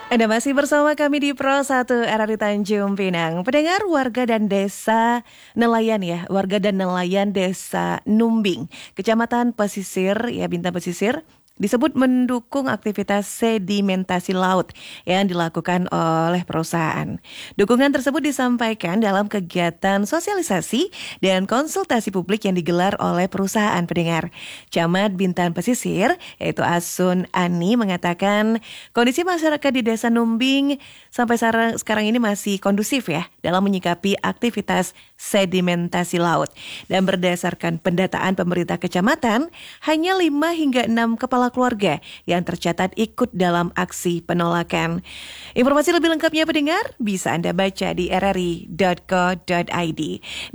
Anda masih bersama kami di Pro 1 RRI Tanjung Pinang. Pendengar warga dan desa nelayan warga dan nelayan desa Numbing, Kecamatan Pesisir, Bintan Pesisir, disebut mendukung aktivitas sedimentasi laut yang dilakukan oleh perusahaan. Dukungan tersebut disampaikan dalam kegiatan sosialisasi dan konsultasi publik yang digelar oleh perusahaan pendengar. Camat Bintan Pesisir, yaitu Asun Ani, mengatakan kondisi masyarakat di desa Numbing sampai sekarang ini masih kondusif dalam menyikapi aktivitas sedimentasi laut. Dan berdasarkan pendataan pemerintah kecamatan, hanya 5 hingga 6 kepala keluarga yang tercatat ikut dalam aksi penolakan. Informasi lebih lengkapnya pendengar bisa Anda baca di rri.co.id.